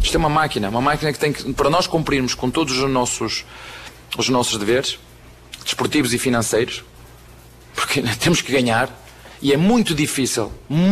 Isto é uma máquina que tem que, para nós cumprirmos com todos os nossos deveres, desportivos e financeiros, porque temos que ganhar, e é muito difícil,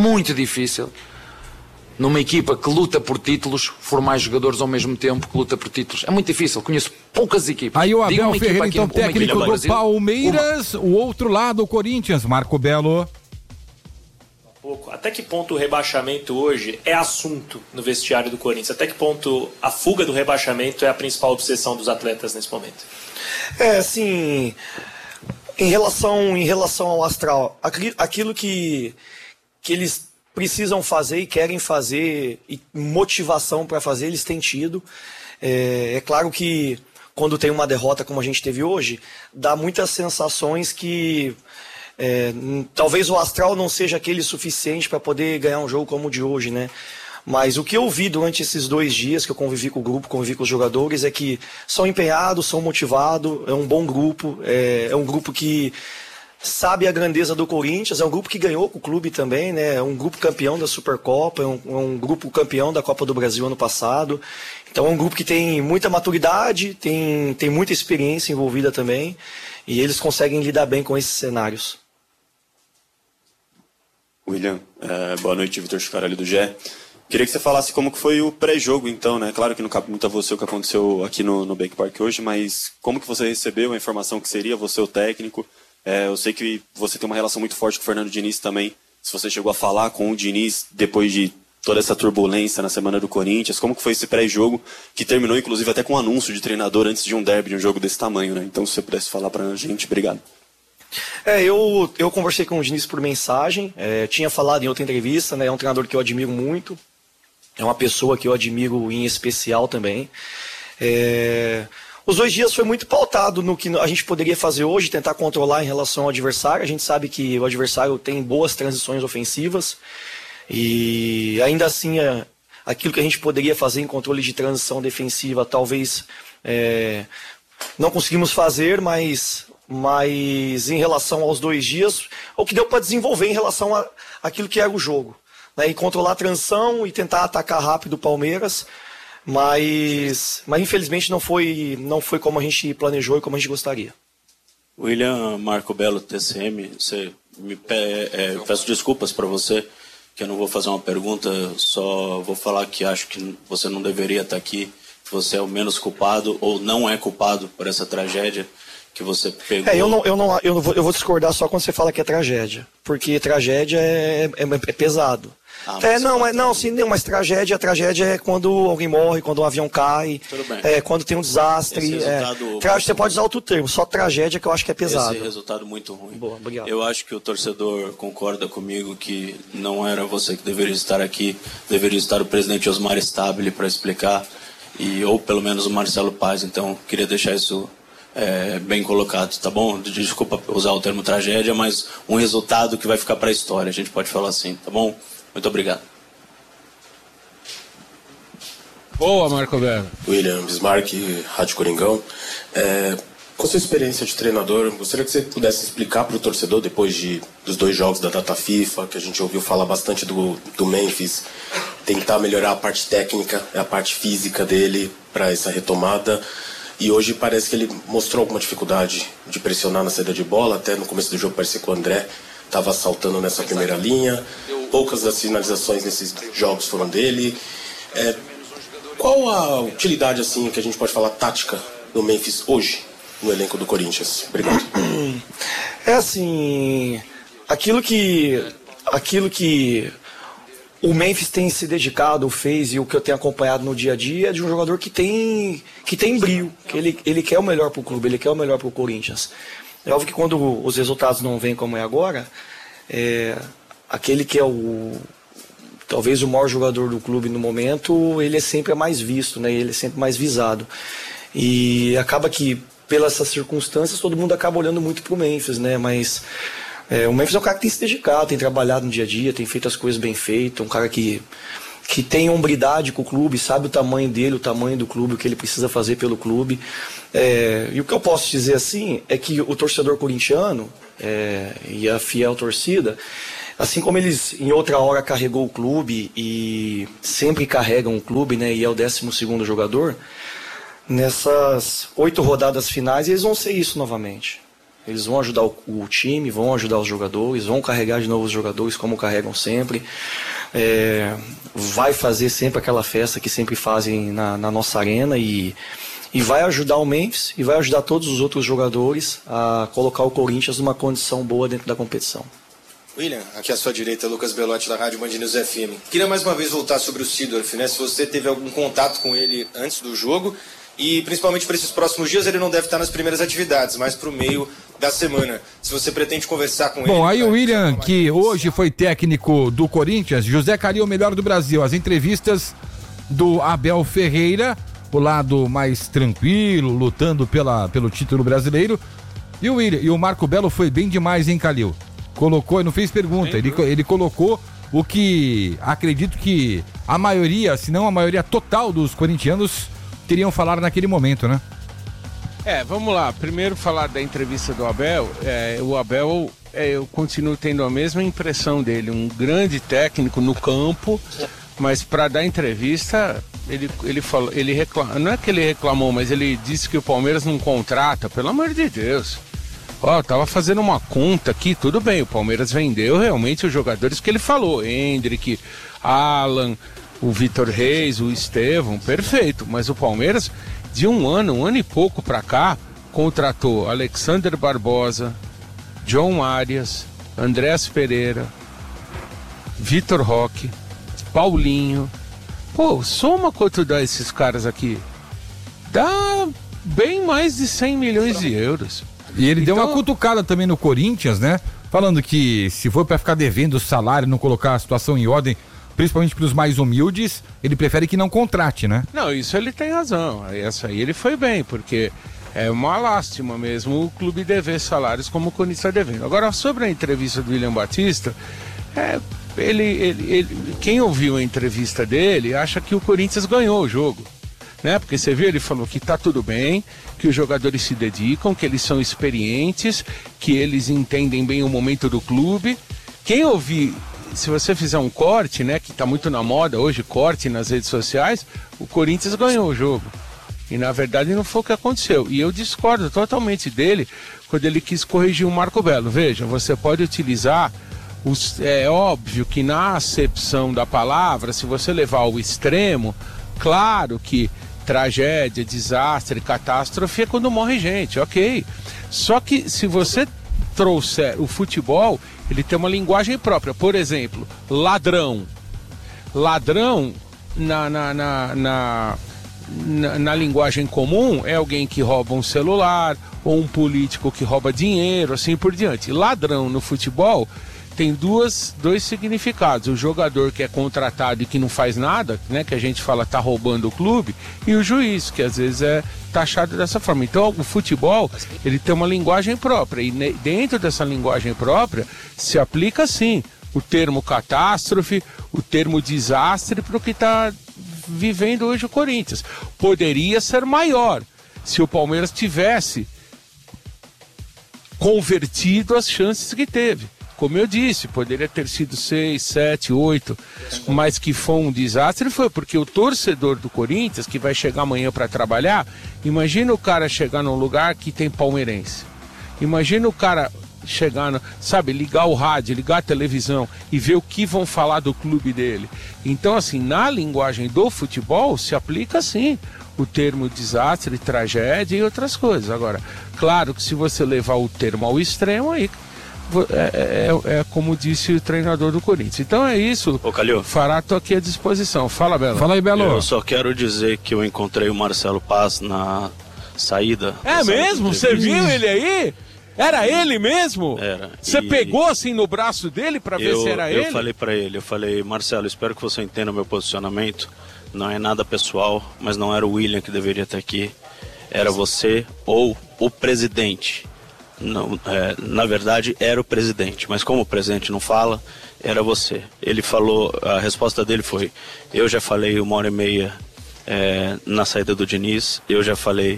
numa equipa que luta por títulos, formar jogadores ao mesmo tempo que luta por títulos. É muito difícil, conheço poucas equipas. Aí o Abel Ferreira, então, técnico do Palmeiras, o outro lado, o Corinthians, Marco Belo. Até que ponto o rebaixamento hoje é assunto no vestiário do Corinthians? Até que ponto a fuga do rebaixamento é a principal obsessão dos atletas nesse momento? Assim, em relação ao Astral, aquilo que eles precisam fazer e querem fazer, e motivação para fazer, eles têm tido. É claro que quando tem uma derrota como a gente teve hoje, dá muitas sensações que talvez o Astral não seja aquele suficiente para poder ganhar um jogo como o de hoje, né? Mas o que eu vi durante esses 2 dias que eu convivi com o grupo, convivi com os jogadores, é que são empenhados, são motivados, é um bom grupo, é um grupo que sabe a grandeza do Corinthians, é um grupo que ganhou com o clube também, né? É um grupo campeão da Supercopa, é um grupo campeão da Copa do Brasil ano passado. Então é um grupo que tem muita maturidade, tem muita experiência envolvida também, e eles conseguem lidar bem com esses cenários. William, boa noite, Vitor Chicarelli do GE. Queria que você falasse como que foi o pré-jogo, então, né? Claro que não cabe muito a você o que aconteceu aqui no Bank Park hoje, mas como que você recebeu a informação que seria você o técnico? Eu sei que você tem uma relação muito forte com o Fernando Diniz também. Se você chegou a falar com o Diniz depois de toda essa turbulência na semana do Corinthians, como que foi esse pré-jogo, que terminou inclusive até com um anúncio de treinador antes de um derby, de um jogo desse tamanho, né? Então, se você pudesse falar pra gente, obrigado. Eu conversei com o Diniz por mensagem, tinha falado em outra entrevista, né? É um treinador que eu admiro muito, é uma pessoa que eu admiro em especial também. Os 2 dias foi muito pautado no que a gente poderia fazer hoje, tentar controlar em relação ao adversário. A gente sabe que o adversário tem boas transições ofensivas e ainda assim aquilo que a gente poderia fazer em controle de transição defensiva talvez não conseguimos fazer, mas em relação aos 2 dias, o que deu para desenvolver em relação àquilo que era o jogo, né? E controlar a transição e tentar atacar rápido o Palmeiras. Mas infelizmente não foi como a gente planejou e como a gente gostaria. William, Marco Belo, TCM, peço desculpas para você, que eu não vou fazer uma pergunta, só vou falar que acho que você não deveria estar aqui, que você é o menos culpado ou não é culpado por essa tragédia que você pegou. Eu vou discordar só quando você fala que é tragédia, porque tragédia é pesado. Mas tragédia é quando alguém morre, quando um avião cai, quando tem um desastre. Você pode usar outro termo, só tragédia que eu acho que é pesado. Esse resultado muito ruim. Boa, obrigado. Eu acho que o torcedor concorda comigo que não era você que deveria estar aqui, deveria estar o presidente Osmar Stabile para explicar, ou pelo menos o Marcelo Paz. Então, queria deixar isso bem colocado, tá bom? Desculpa usar o termo tragédia, mas um resultado que vai ficar para a história, a gente pode falar assim, tá bom? Muito obrigado. Boa, Marco Belo. William Bismarck, Rádio Coringão. Com sua experiência de treinador, gostaria que você pudesse explicar para o torcedor, depois dos 2 jogos da data FIFA, que a gente ouviu falar bastante do Memphis, tentar melhorar a parte técnica, a parte física dele para essa retomada. E hoje parece que ele mostrou alguma dificuldade de pressionar na saída de bola. Até no começo do jogo parecia que o André estava saltando nessa primeira linha. Poucas das finalizações nesses jogos foram dele. Qual a utilidade, assim, que a gente pode falar, tática do Memphis hoje no elenco do Corinthians? Obrigado. Aquilo que o Memphis tem se dedicado, fez, e o que eu tenho acompanhado no dia a dia é de um jogador que tem brio, que ele quer o melhor para o clube, ele quer o melhor para o Corinthians. É óbvio que quando os resultados não vêm como é agora, aquele que é talvez o maior jogador do clube no momento, ele é sempre mais visto, né? Ele é sempre mais visado. E acaba que, pelas essas circunstâncias, todo mundo acaba olhando muito pro Memphis, né? Mas o Memphis é um cara que tem se dedicado, tem trabalhado no dia a dia, tem feito as coisas bem feitas, um cara que tem hombridade com o clube, sabe o tamanho dele, o tamanho do clube, o que ele precisa fazer pelo clube. E o que eu posso dizer assim é que o torcedor corintiano e a fiel torcida Assim como eles em outra hora carregou o clube e sempre carregam o clube, né, e é o 12º jogador, nessas 8 rodadas finais eles vão ser isso novamente. Eles vão ajudar o time, vão ajudar os jogadores, vão carregar de novo os jogadores como carregam sempre. Vai fazer sempre aquela festa que sempre fazem na nossa arena e vai ajudar o Memphis e vai ajudar todos os outros jogadores a colocar o Corinthians numa condição boa dentro da competição. William, aqui à sua direita, Lucas Belotti da Rádio Band News FM. Queria mais uma vez voltar sobre o Seedorf, né? Se você teve algum contato com ele antes do jogo e principalmente para esses próximos dias, ele não deve estar nas primeiras atividades, mas para o meio da semana. Se você pretende conversar com ele... Bom, aí o William, que hoje foi técnico do Corinthians, José Cari, o melhor do Brasil. As entrevistas do Abel Ferreira, o lado mais tranquilo, lutando pelo título brasileiro. E o William, e o Marco Belo foi bem demais, hein, Calil? Colocou, não fez pergunta, ele colocou o que acredito que a maioria, se não a maioria total dos corintianos teriam falado naquele momento, né? Vamos lá, primeiro falar da entrevista do Abel. O Abel, eu continuo tendo a mesma impressão dele, um grande técnico no campo, mas para dar entrevista, ele falou, não é que ele reclamou, mas ele disse que o Palmeiras não contrata, pelo amor de Deus. Tava fazendo uma conta aqui, tudo bem, o Palmeiras vendeu realmente os jogadores que ele falou, Hendrick, Alan, o Vitor Reis, o Estevão, perfeito, mas o Palmeiras, de um ano e pouco pra cá, contratou Alexander Barbosa, John Arias, Andrés Pereira, Vitor Roque, Paulinho. Soma quanto dá esses caras aqui, dá bem mais de 100 milhões de euros. E ele deu uma cutucada também no Corinthians, né? Falando que se for para ficar devendo o salário, não colocar a situação em ordem, principalmente para os mais humildes, ele prefere que não contrate, né? Não, isso ele tem razão. Essa aí ele foi bem, porque é uma lástima mesmo o clube dever salários como o Corinthians está devendo. Agora, sobre a entrevista do William Batista, quem ouviu a entrevista dele acha que o Corinthians ganhou o jogo. Né? Porque você viu, ele falou que tá tudo bem, que os jogadores se dedicam, que eles são experientes, que eles entendem bem o momento do clube. Quem ouvir, se você fizer um corte, né, que tá muito na moda hoje, corte nas redes sociais, o Corinthians ganhou o jogo. E na verdade não foi o que aconteceu. E eu discordo totalmente dele quando ele quis corrigir o Marco Belo. Veja, você pode utilizar, é óbvio que na acepção da palavra, se você levar ao extremo, claro que tragédia, desastre, catástrofe é quando morre gente, ok. Só que se você trouxer o futebol, ele tem uma linguagem própria. Por exemplo, ladrão. Ladrão, na linguagem comum, é alguém que rouba um celular, ou um político que rouba dinheiro, assim por diante. Ladrão no futebol tem dois significados: o jogador que é contratado e que não faz nada, né, que a gente fala tá roubando o clube, e o juiz, que às vezes é taxado dessa forma. Então o futebol, ele tem uma linguagem própria, e dentro dessa linguagem própria se aplica sim o termo catástrofe, o termo desastre para o que está vivendo hoje o Corinthians. Poderia ser maior se o Palmeiras tivesse convertido as chances que teve. Como eu disse, poderia ter sido 6, 7, 8, mas que foi um desastre foi porque o torcedor do Corinthians, que vai chegar amanhã para trabalhar, imagina o cara chegar num lugar que tem palmeirense. Imagina o cara chegar, ligar o rádio, ligar a televisão e ver o que vão falar do clube dele. Então, assim, na linguagem do futebol, se aplica, sim, o termo desastre, tragédia e outras coisas. Agora, claro que se você levar o termo ao extremo, aí é como disse o treinador do Corinthians. Então é isso. Ô, Calil, Farato aqui à disposição. Fala, Belo. Fala aí, Belo. Eu só quero dizer que eu encontrei o Marcelo Paz na saída. É mesmo? Você viu ele aí? Era ele mesmo? Era. Você pegou assim no braço dele pra ver se era ele? Eu falei pra ele, Marcelo, espero que você entenda o meu posicionamento. Não é nada pessoal, mas não era o William que deveria estar aqui. Era você ou o presidente. Não, na verdade era o presidente, mas como o presidente não fala, era você. Ele falou, a resposta dele foi: eu já falei 1h30 na saída do Diniz, eu já falei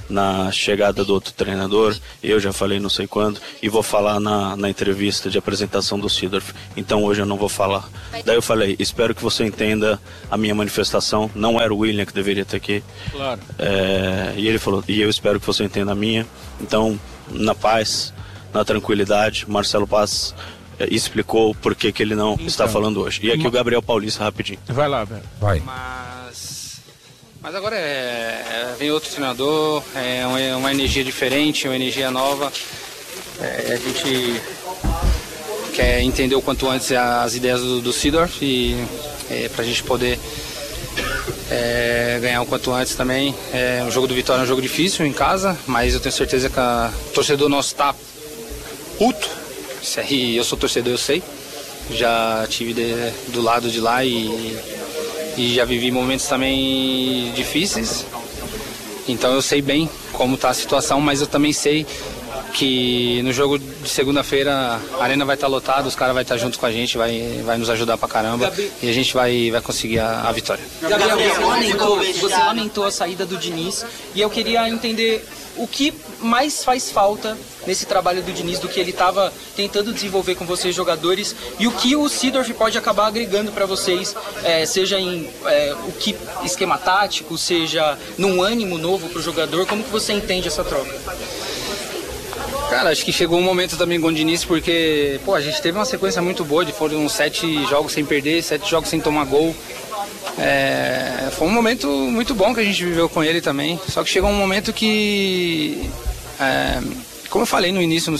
na chegada do outro treinador, eu já falei não sei quando, e vou falar na entrevista de apresentação do Seedorf, então hoje eu não vou falar. Daí eu falei, espero que você entenda a minha manifestação, não era o William que deveria estar aqui. Claro. E ele falou, e eu espero que você entenda a minha, então, na paz, na tranquilidade, Marcelo Paz explicou por que ele não está falando hoje. E aqui o Gabriel Paulista, rapidinho. Vai lá, velho. Vai. Mas agora vem outro treinador, é uma energia diferente, uma energia nova. A gente quer entender o quanto antes as ideias do Seedorf e para a gente poder ganhar o quanto antes também. O jogo do Vitória é um jogo difícil em casa, mas eu tenho certeza que o torcedor nosso está puto. Eu sou torcedor, eu sei. Já tive do lado de lá e já vivi momentos também difíceis, então eu sei bem como está a situação, mas eu também sei que no jogo de segunda-feira a arena vai estar lotada, os caras vão estar junto com a gente, vai nos ajudar pra caramba e a gente vai conseguir a vitória. Gabriel, você lamentou a saída do Diniz e eu queria entender o que mais faz falta nesse trabalho do Diniz, do que ele estava tentando desenvolver com vocês jogadores e o que o Seedorf pode acabar agregando para vocês, seja em o que esquema tático, seja num ânimo novo para o jogador. Como que você entende essa troca? Cara, acho que chegou um momento também com o Diniz, porque a gente teve uma sequência muito boa, foram 7 jogos sem perder, 7 jogos sem tomar gol. Foi um momento muito bom que a gente viveu com ele também, só que chegou um momento que, como eu falei no início,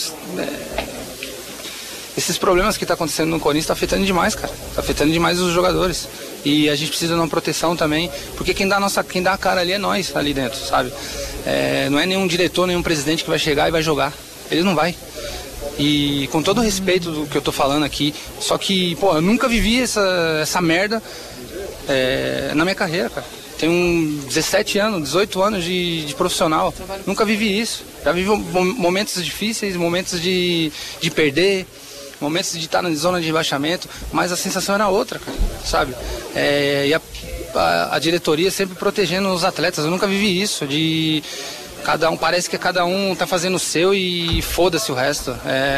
esses problemas que estão acontecendo no Corinthians estão afetando demais, cara, está afetando demais os jogadores e a gente precisa de uma proteção também, porque quem dá a cara ali é nós ali dentro, sabe? Não é nenhum diretor, nenhum presidente que vai chegar e vai jogar, ele não vai. E com todo o respeito do que eu tô falando aqui, só que, eu nunca vivi essa merda na minha carreira, cara. Tenho 17 anos, 18 anos de profissional. Nunca vivi isso. Já vivi momentos difíceis, momentos de perder, momentos de estar na zona de rebaixamento, mas a sensação era outra, cara, sabe? E a diretoria sempre protegendo os atletas. Eu nunca vivi isso, parece que cada um tá fazendo o seu e foda-se o resto.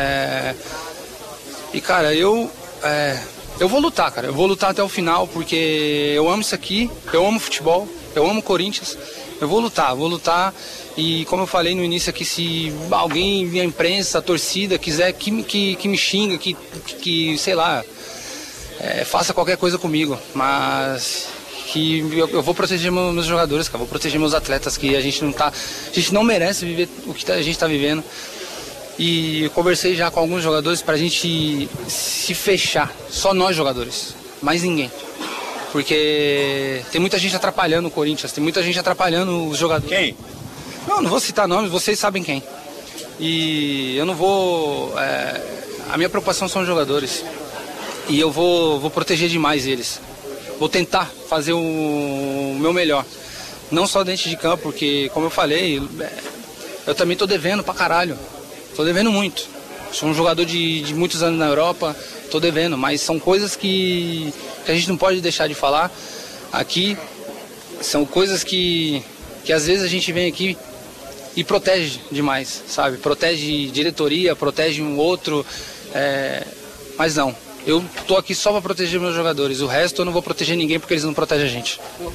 E, cara, eu vou lutar, cara. Eu vou lutar até o final, porque eu amo isso aqui, eu amo futebol, eu amo Corinthians. Eu vou lutar. E como eu falei no início aqui, se alguém, a imprensa, a torcida, quiser que me xinga, que sei lá, faça qualquer coisa comigo. Mas que eu vou proteger meus jogadores, cara. Vou proteger meus atletas, que a gente não merece viver o que a gente está vivendo. E eu conversei já com alguns jogadores pra gente se fechar, só nós jogadores, mais ninguém. Porque tem muita gente atrapalhando o Corinthians, tem muita gente atrapalhando os jogadores. Quem? Não vou citar nomes, vocês sabem quem. E eu não vou... a minha preocupação são os jogadores. E eu vou proteger demais eles. Vou tentar fazer o meu melhor. Não só dentro de campo, porque, como eu falei, eu também tô devendo pra caralho. Tô devendo muito. Sou um jogador de muitos anos na Europa, tô devendo, mas são coisas que a gente não pode deixar de falar aqui. São coisas que às vezes a gente vem aqui e protege demais, sabe? Protege diretoria, protege um outro, mas não. Eu tô aqui só para proteger meus jogadores. O resto eu não vou proteger ninguém porque eles não protegem a gente.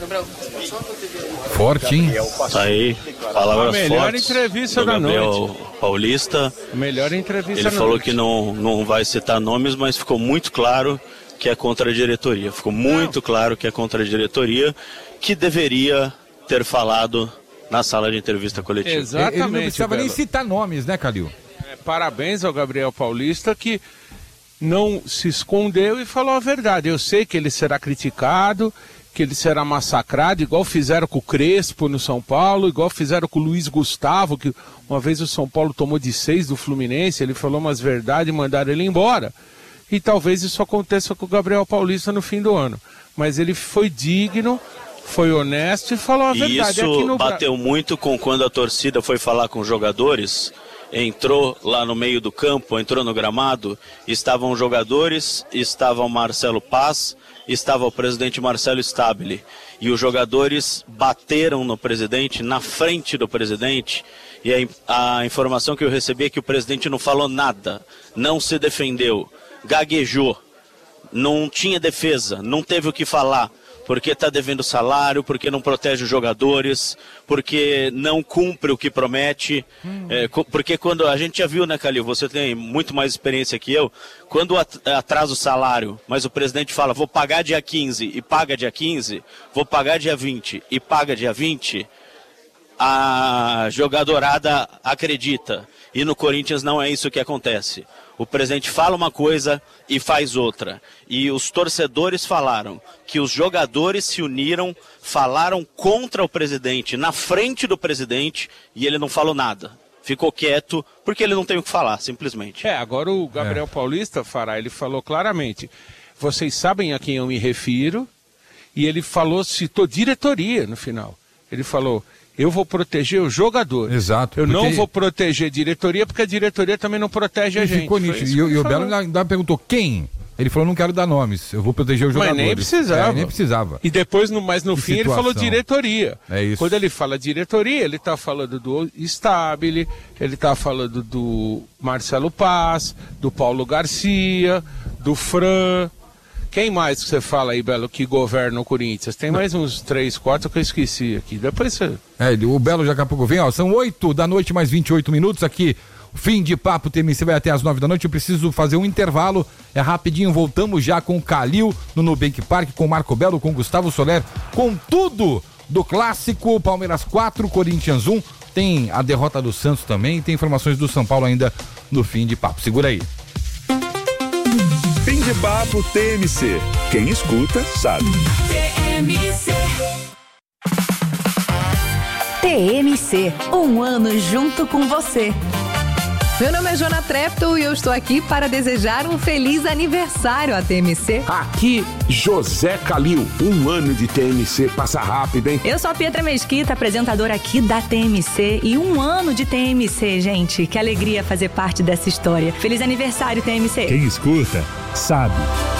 Forte, hein? Tá aí, palavras fortes. A melhor entrevista da noite. Paulista. A melhor entrevista da noite. Ele falou que não vai citar nomes, mas ficou muito claro que é contra a diretoria. Ficou muito claro que é contra a diretoria, que deveria ter falado na sala de entrevista coletiva. Exatamente. Ele não precisava nem citar nomes, né, Calil? Parabéns ao Gabriel Paulista, que não se escondeu e falou a verdade. Eu sei que ele será criticado, que ele será massacrado, igual fizeram com o Crespo no São Paulo, igual fizeram com o Luiz Gustavo, que uma vez o São Paulo tomou de 6 do Fluminense, ele falou umas verdades e mandaram ele embora. E talvez isso aconteça com o Gabriel Paulista no fim do ano. Mas ele foi digno, foi honesto e falou a verdade. E isso bateu muito com quando a torcida foi falar com os jogadores, entrou lá no meio do campo, entrou no gramado, estavam os jogadores, estava o Marcelo Paz, estava o presidente Marcelo Stabile. e os jogadores bateram no presidente, na frente do presidente, e a informação que eu recebi é que o presidente não falou nada, não se defendeu, gaguejou, não tinha defesa, não teve o que falar, porque está devendo salário, porque não protege os jogadores, porque não cumpre o que promete, porque quando a gente já viu, né, Calil, você tem muito mais experiência que eu, quando atrasa o salário, mas o presidente fala, vou pagar dia 15 e paga dia 15, vou pagar dia 20 e paga dia 20, a jogadorada acredita, e no Corinthians não é isso que acontece. O presidente fala uma coisa e faz outra. E os torcedores falaram que os jogadores se uniram, falaram contra o presidente, na frente do presidente, e ele não falou nada. Ficou quieto, porque ele não tem o que falar, simplesmente. Agora o Gabriel Paulista, Fará, ele falou claramente, vocês sabem a quem eu me refiro, e ele falou, citou diretoria no final. Ele falou... Eu vou proteger o jogador. Exato. Eu não vou proteger a diretoria, porque a diretoria também não protege a gente. Ficou nítido. E o Belo ainda perguntou quem? Ele falou, não quero dar nomes, eu vou proteger os jogadores. Mas nem precisava. Nem precisava. E depois, mas no fim, ele falou diretoria. É isso. Quando ele fala diretoria, ele está falando do Stabile, ele está falando do Marcelo Paz, do Paulo Garcia, do Fran... Quem mais que você fala aí, Belo, que governa o Corinthians? Tem mais uns 3, 4 que eu esqueci aqui. Depois você... o Belo já daqui a pouco vem, são 8 da noite mais 28 minutos aqui. Fim de papo, TMC vai até as 9 da noite. Eu preciso fazer um intervalo, rapidinho. Voltamos já com o Calil no Nubank Park, com o Marco Belo, com o Gustavo Soler, com tudo do clássico. Palmeiras 4, Corinthians 1. Tem a derrota do Santos também. Tem informações do São Paulo ainda no fim de papo. Segura aí. Fim de papo TMC. Quem escuta, sabe. TMC, um ano junto com você. Meu nome é Jona Trepto e eu estou aqui para desejar um feliz aniversário à TMC. Aqui, José Calil. Um ano de TMC passa rápido, hein? Eu sou a Pietra Mesquita, apresentadora aqui da TMC. E um ano de TMC, gente. Que alegria fazer parte dessa história. Feliz aniversário, TMC. Quem escuta, sabe.